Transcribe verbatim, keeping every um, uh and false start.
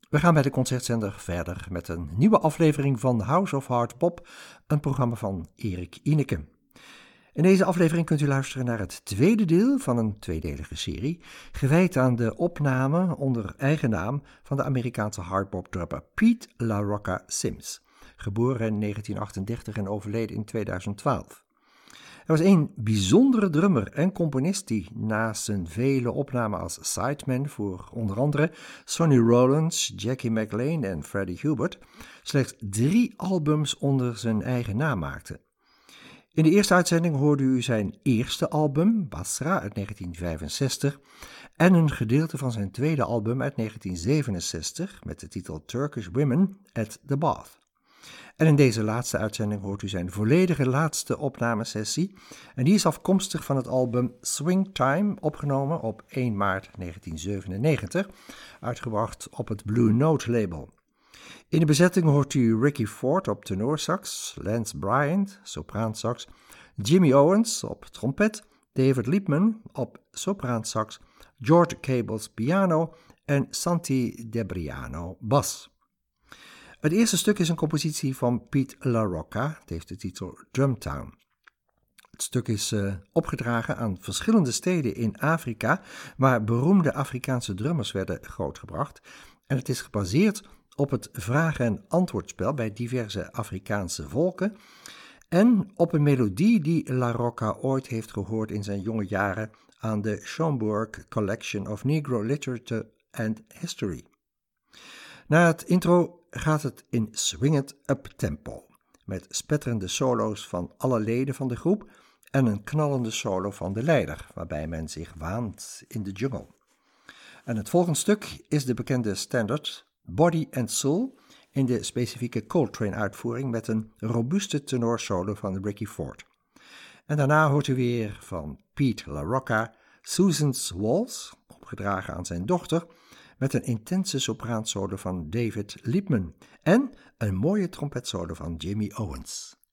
We gaan bij de Concertzender verder met een nieuwe aflevering van House of Hard Pop, een programma van Erik Ineke. In deze aflevering kunt u luisteren naar het tweede deel van een tweedelige serie, gewijd aan de opname onder eigen naam van de Amerikaanse hardbop-drummer Pete La Rocca Sims, geboren in negentien achtendertig en overleden in tweeduizend twaalf. Er was één bijzondere drummer en componist die naast zijn vele opnamen als sideman voor onder andere Sonny Rollins, Jackie McLean en Freddie Hubert slechts drie albums onder zijn eigen naam maakte. In de eerste uitzending hoorde u zijn eerste album, Basra, uit negentien vijfenzestig, en een gedeelte van zijn tweede album uit negentien zevenenzestig met de titel Turkish Women at the Bath. En in deze laatste uitzending hoort u zijn volledige laatste opnamesessie, en die is afkomstig van het album Swing Time, opgenomen op één maart negentien zevenennegentig, uitgebracht op het Blue Note label. In de bezetting hoort u Ricky Ford op tenorsax, Lance Bryant, sopraansax, Jimmy Owens op trompet, David Liebman op sopraansax, George Cables piano en Santi Debriano bas. Het eerste stuk is een compositie van Pete La Rocca, het heeft de titel Drumtown. Het stuk is uh, opgedragen aan verschillende steden in Afrika, waar beroemde Afrikaanse drummers werden grootgebracht, en het is gebaseerd op het vraag- en antwoordspel bij diverse Afrikaanse volken en op een melodie die La Rocca ooit heeft gehoord in zijn jonge jaren aan de Schomburg Collection of Negro Literature and History. Na het intro gaat het in swingend up-tempo, met spetterende solo's van alle leden van de groep en een knallende solo van de leider, waarbij men zich waant in de jungle. En het volgende stuk is de bekende standard Body and Soul in de specifieke Coltrane-uitvoering met een robuuste tenorsolo van Ricky Ford. En daarna hoort u weer van Pete La Rocca Susan's Waltz, opgedragen aan zijn dochter, met een intense sopraansolo van David Liebman en een mooie trompetsolo van Jimmy Owens.